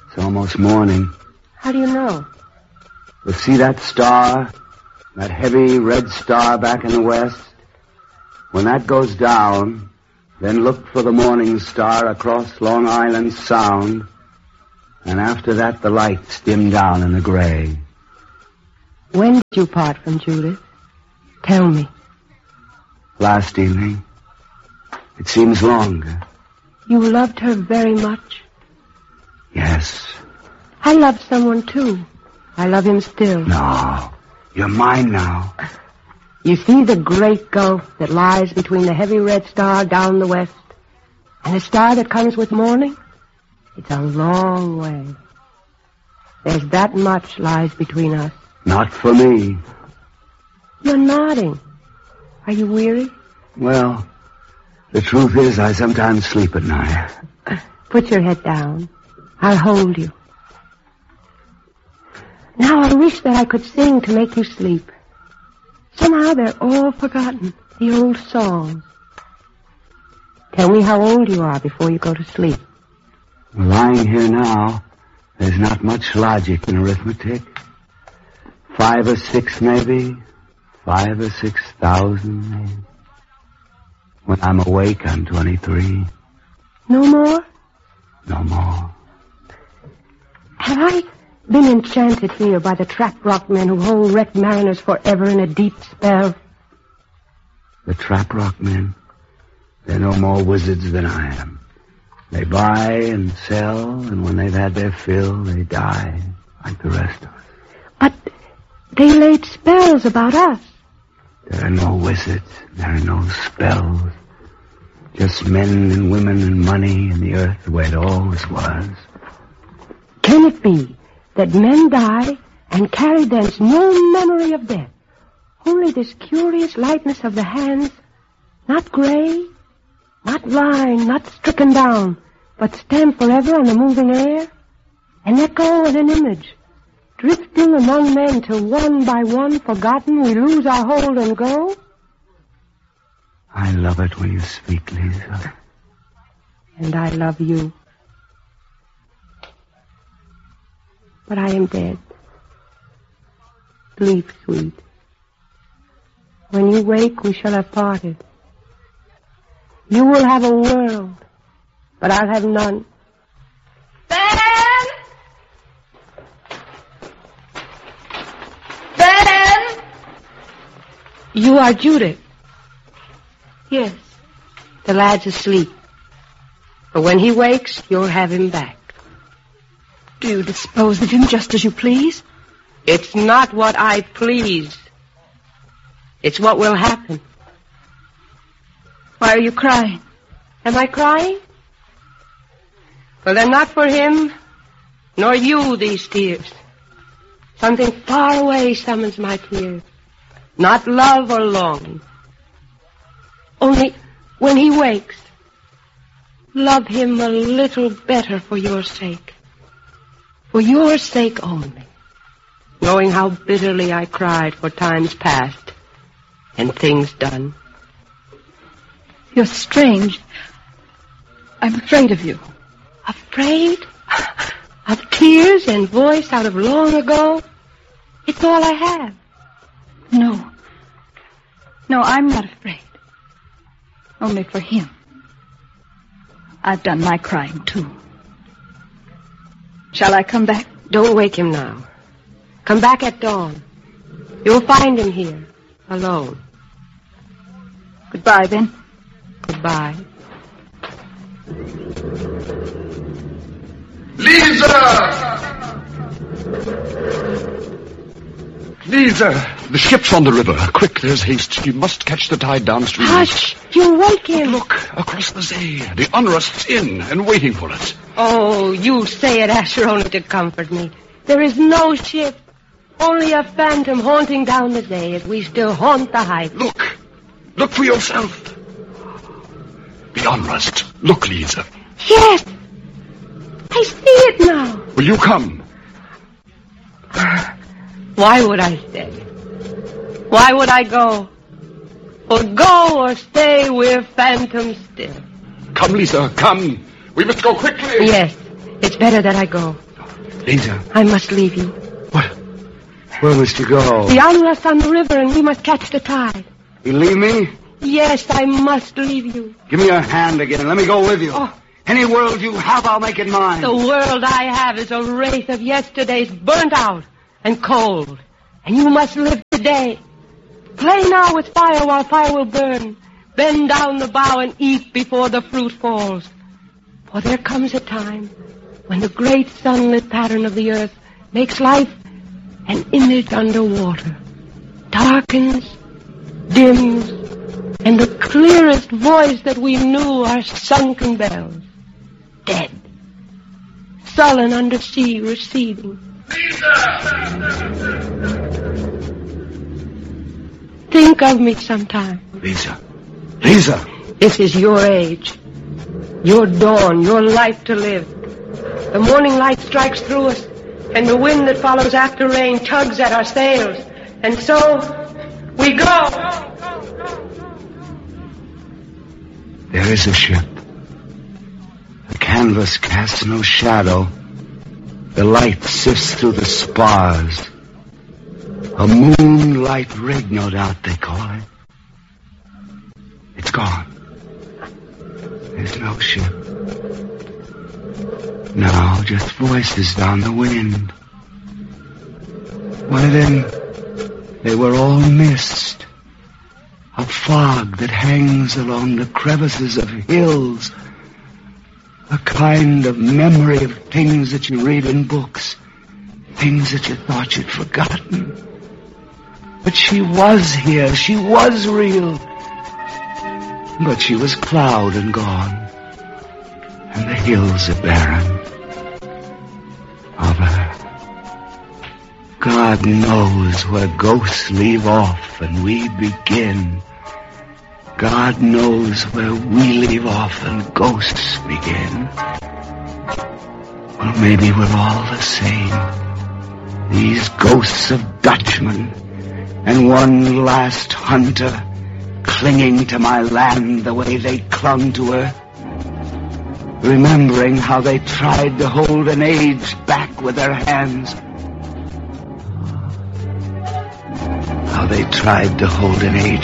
It's almost morning. How do you know? You see that star? That heavy red star back in the west? When that goes down, then look for the morning star across Long Island Sound. And after that, the lights dim down in the gray. When did you part from Judith? Tell me. Last evening. It seems longer. You loved her very much? Yes. I loved someone, too. I love him still. No. You're mine now. You see the great gulf that lies between the heavy red star down the west and the star that comes with morning? It's a long way. There's that much lies between us. Not for me. You're nodding. Are you weary? Well, the truth is I sometimes sleep at night. Put your head down. I'll hold you. Now I wish that I could sing to make you sleep. Somehow they're all forgotten, the old songs. Tell me how old you are before you go to sleep. Lying here now, there's not much logic in arithmetic. 5 or 6 maybe. 5 or 6,000 maybe. When I'm awake, I'm 23. No more? No more. Have I been enchanted here by the trap rock men who hold wrecked mariners forever in a deep spell? The trap rock men? They're no more wizards than I am. They buy and sell, and when they've had their fill, they die, like the rest of us. But they laid spells about us. There are no wizards. There are no spells. Just men and women and money and the earth the way it always was. Can it be that men die and carry thence no memory of death? Only this curious lightness of the hands, not gray, not lying, not stricken down, but stand forever on the moving air? An echo and an image, drifting among men till one by one, forgotten, we lose our hold and go? I love it when you speak, Lisa. And I love you. But I am dead. Sleep, sweet. When you wake, we shall have parted. You will have a world, but I'll have none. Ben! Ben! You are Judith. Yes, the lad's asleep. But when he wakes, you'll have him back. Do you dispose of him just as you please? It's not what I please. It's what will happen. Why are you crying? Am I crying? Well, they're not for him, nor you, these tears. Something far away summons my tears. Not love or longing. Only when he wakes, love him a little better for your sake. For your sake only. Knowing how bitterly I cried for times past and things done. You're strange. I'm afraid of you. Afraid? Of tears and voice out of long ago? It's all I have. No. No, I'm not afraid. Only for him. I've done my crying, too. Shall I come back? Don't wake him now. Come back at dawn. You'll find him here, alone. Goodbye, then. Goodbye. Lisa! Lisa! The ship's on the river. Quick, there's haste. You must catch the tide downstream. Hush! You'll wake him. Look, across the Zee. The Unrust's in and waiting for us. Oh, you say it, Asher, only to comfort me. There is no ship. Only a phantom haunting down the Zee as we still haunt the heights. Look! Look for yourself. The Unrust. Look, Lisa. Yes! I see it now. Will you come? Why would I stay? Why would I go? Or go or stay, we're phantoms still. Come, Lisa, come. We must go quickly. Yes, it's better that I go. Lisa. I must leave you. Where must you go? The island's on the river, and we must catch the tide. You leave me? Yes, I must leave you. Give me your hand again and let me go with you. Oh. Any world you have, I'll make it mine. The world I have is a wraith of yesterday's burnt out and cold. And you must live today. Play now with fire while fire will burn. Bend down the bough and eat before the fruit falls. For there comes a time when the great sunlit pattern of the earth makes life an image underwater, darkens, dims, and the clearest voice that we knew are sunken bells, dead, sullen under sea receding. Think of me sometime. Lisa. Lisa! This is your age, your dawn, your life to live. The morning light strikes through us, and the wind that follows after rain tugs at our sails. And so, we go. There is a ship. The canvas casts no shadow. The light sifts through the spars. A moonlight rig, no doubt they call it. It's gone. There's no ship. Now, just voices down the wind. Why then, they were all mist. A fog that hangs along the crevices of hills. A kind of memory of things that you read in books. Things that you thought you'd forgotten. But she was here. She was real. But she was cloud and gone. And the hills are barren of her. God knows where ghosts leave off and we begin. God knows where we leave off and ghosts begin. Well, maybe we're all the same. These ghosts of Dutchmen and one last hunter clinging to my land the way they clung to her. Remembering how they tried to hold an age back with their hands. How they tried to hold an age